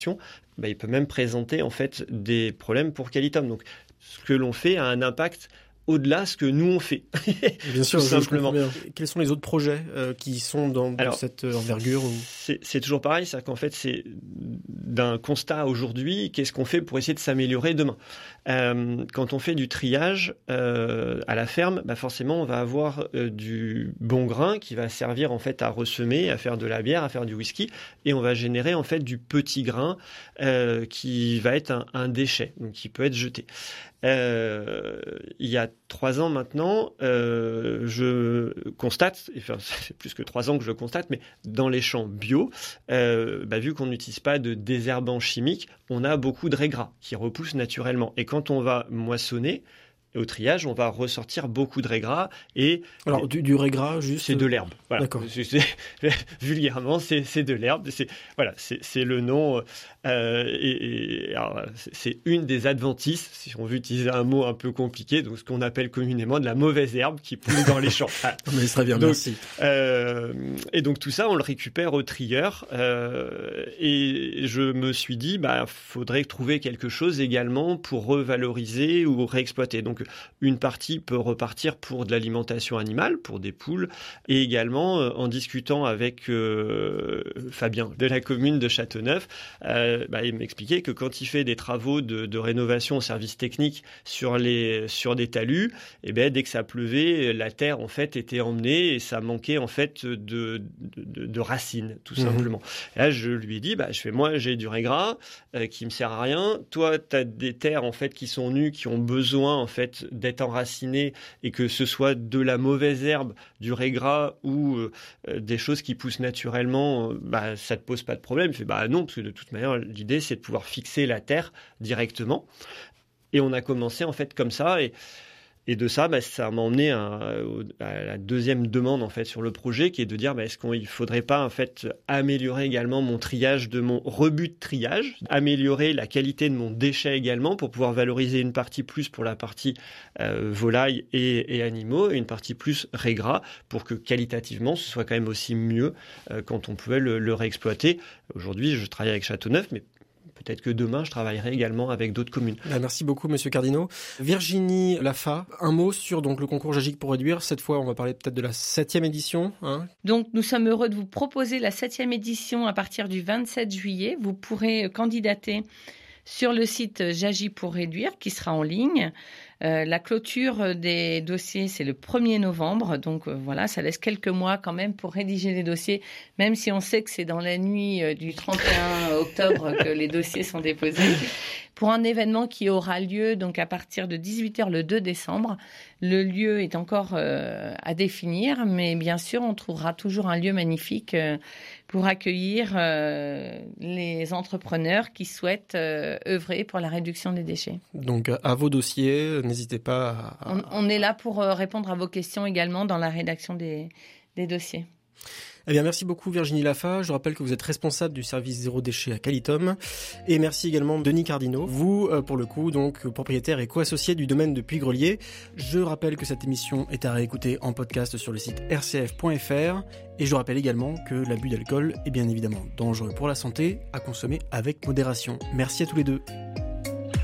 il peut même présenter en fait des problèmes pour Qualitum. Donc, ce que l'on fait a un impact au-delà de ce que nous on fait. Bien sûr, simplement. Quels sont les autres projets qui sont dans cette envergure c'est toujours pareil, c'est-à-dire qu'en fait, c'est d'un constat aujourd'hui, qu'est-ce qu'on fait pour essayer de s'améliorer demain. Quand on fait du triage à la ferme, forcément, on va avoir du bon grain qui va servir en fait à ressemer, à faire de la bière, à faire du whisky, et on va générer en fait du petit grain qui va être un déchet, donc qui peut être jeté. Il y a 3 ans maintenant, je constate, enfin c'est plus que 3 ans que je constate, mais dans les champs bio, vu qu'on n'utilise pas de désherbants chimiques, on a beaucoup de raies gras qui repoussent naturellement. Et quand on va moissonner, au triage, on va ressortir beaucoup de raies gras. Alors, du raies gras, juste... C'est de l'herbe. Voilà. D'accord. Vulgairement, c'est de l'herbe. C'est le nom. Alors, c'est une des adventices, si on veut utiliser un mot un peu compliqué, donc ce qu'on appelle communément de la mauvaise herbe qui pousse dans les champs. Mais très bien, merci. Et donc, tout ça, on le récupère au trieur. Et je me suis dit, faudrait trouver quelque chose également pour revaloriser ou réexploiter. Donc, une partie peut repartir pour de l'alimentation animale, pour des poules, et également en discutant avec Fabien de la commune de Châteauneuf, il m'expliquait que quand il fait des travaux de rénovation au service technique sur des talus, dès que ça pleuvait, la terre en fait était emmenée et ça manquait en fait de racines, tout simplement. Et là, je lui ai dit, moi j'ai du raies gras qui me sert à rien. Toi, tu as des terres en fait qui sont nues, qui ont besoin en fait d'être enracinées, et que ce soit de la mauvaise herbe, du raies gras ou des choses qui poussent naturellement, ça te pose pas de problème. Il fait non, parce que de toute manière l'idée c'est de pouvoir fixer la terre directement. Et on a commencé en fait comme ça, et de ça, ça m'a emmené à la deuxième demande en fait sur le projet, qui est de dire est-ce qu'il faudrait pas en fait améliorer également mon triage, de mon rebut de triage, améliorer la qualité de mon déchet également pour pouvoir valoriser une partie plus pour la partie volaille et animaux, et une partie plus raies gras pour que qualitativement ce soit quand même aussi mieux quand on pouvait le réexploiter. Aujourd'hui, je travaille avec Châteauneuf, mais peut-être que demain, je travaillerai également avec d'autres communes. Merci beaucoup, Monsieur Cardinaux. Virginie Lafa, un mot sur le concours Jagic pour réduire. Cette fois, on va parler peut-être de la 7e édition. Donc, nous sommes heureux de vous proposer la 7e édition à partir du 27 juillet. Vous pourrez candidater sur le site Jagic pour réduire, qui sera en ligne. La clôture des dossiers, c'est le 1er novembre. Donc voilà, ça laisse quelques mois quand même pour rédiger les dossiers, même si on sait que c'est dans la nuit du 31 octobre que les dossiers sont déposés. Pour un événement qui aura lieu donc à partir de 18h le 2 décembre. Le lieu est encore à définir, mais bien sûr, on trouvera toujours un lieu magnifique pour accueillir les entrepreneurs qui souhaitent œuvrer pour la réduction des déchets. Donc à vos dossiers, n'hésitez pas à... On est là pour répondre à vos questions également dans la rédaction des dossiers. Eh bien, merci beaucoup Virginie Lafa. Je rappelle que vous êtes responsable du service zéro déchet à Qualitum. Et merci également Denis Cardinaux. Vous, pour le coup, donc propriétaire et co-associé du domaine de Puy-Grelier. Je rappelle que cette émission est à réécouter en podcast sur le site rcf.fr. Et je rappelle également que l'abus d'alcool est bien évidemment dangereux pour la santé, à consommer avec modération. Merci à tous les deux.